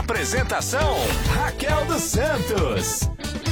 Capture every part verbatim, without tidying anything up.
Apresentação: Raquel dos Santos.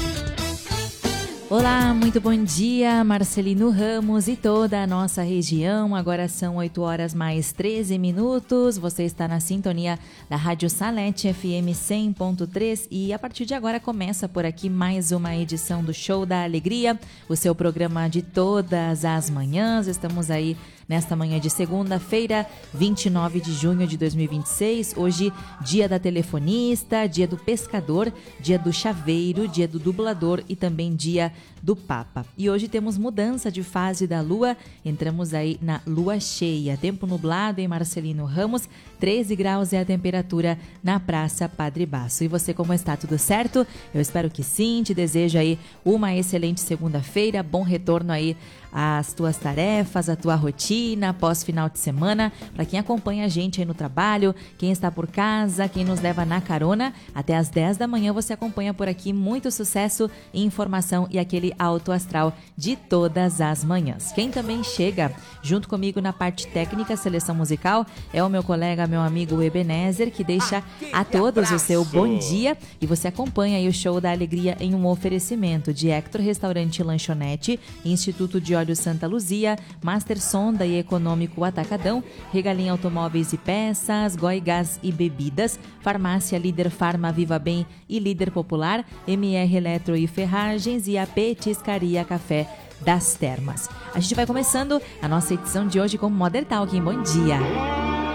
Olá, muito bom dia, Marcelino Ramos e toda a nossa região. Agora são oito horas mais treze minutos. Você está na sintonia da Rádio Salete F M cem ponto três e a partir de agora começa por aqui mais uma edição do Show da Alegria, o seu programa de todas as manhãs. Estamos aí nesta manhã de segunda-feira, vinte e nove de junho de dois mil e vinte e seis, hoje dia da telefonista, dia do pescador, dia do chaveiro, dia do dublador e também dia do Papa. E hoje temos mudança de fase da lua, entramos aí na lua cheia, tempo nublado em Marcelino Ramos, treze graus é a temperatura na Praça Padre Basso. E você, como está? Tudo certo? Eu espero que sim, te desejo aí uma excelente segunda-feira, bom retorno aí às tuas tarefas, à tua rotina, após final de semana. Para quem acompanha a gente aí no trabalho, quem está por casa, quem nos leva na carona, até às dez da manhã você acompanha por aqui muito sucesso, informação e aquele alto astral de todas as manhãs. Quem também chega junto comigo na parte técnica, seleção musical, é o meu colega, meu amigo Ebenezer, que deixa a todos o seu bom dia e você acompanha aí o Show da Alegria em um oferecimento de Hector Restaurante e Lanchonete, Instituto de Óleos Santa Luzia, Master Sonda e Econômico Atacadão, Regalim Automóveis e Peças, Goi Gás e Bebidas, Farmácia Líder Farma Viva Bem e Líder Popular, M R Eletro e Ferragens e a Petiscaria Café das Termas. A gente vai começando a nossa edição de hoje com Modern Talking. Bom dia!